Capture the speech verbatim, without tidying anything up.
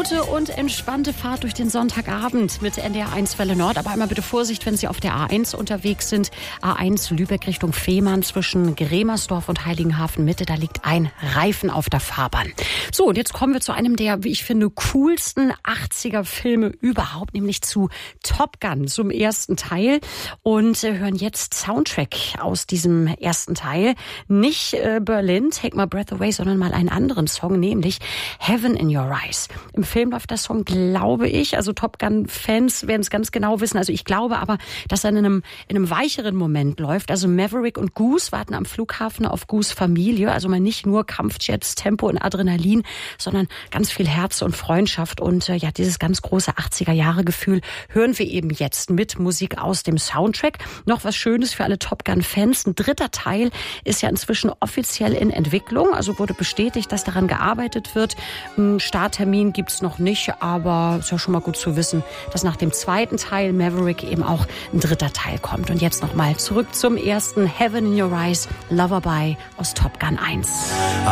gute und entspannte Fahrt durch den Sonntagabend mit N D R eins Welle Nord. Aber einmal bitte Vorsicht, wenn Sie auf der A eins unterwegs sind. A eins Lübeck Richtung Fehmarn zwischen Gremersdorf und Heiligenhafen Mitte. Da liegt ein Reifen auf der Fahrbahn. So, und jetzt kommen wir zu einem der, wie ich finde, coolsten achtziger-Filme überhaupt, nämlich zu Top Gun, zum ersten Teil. Und äh, hören jetzt Soundtrack aus diesem ersten Teil. Nicht äh, Berlin, Take My Breath Away, sondern mal einen anderen Song, nämlich Heaven in Your Eyes. Im Film läuft der Song, glaube ich, also Top Gun-Fans werden es ganz genau wissen, also ich glaube aber, dass er in einem, in einem weicheren Moment läuft. Also Maverick und Goose warten am Flughafen auf Goose Familie, also mal nicht nur Kampfjets, Tempo und Adrenalin, sondern ganz viel Herz und Freundschaft und äh, ja, dieses ganz große achtziger-Jahre-Gefühl hören wir eben jetzt mit Musik aus dem Soundtrack. Noch was Schönes für alle Top Gun-Fans, ein dritter Teil ist ja inzwischen offiziell in Entwicklung, also wurde bestätigt, dass daran gearbeitet wird. Ein Starttermin gibt's noch nicht, aber ist ja schon mal gut zu wissen, dass nach dem zweiten Teil Maverick eben auch ein dritter Teil kommt. Und jetzt nochmal zurück zum ersten Heaven in Your Eyes, Loverby aus Top Gun eins.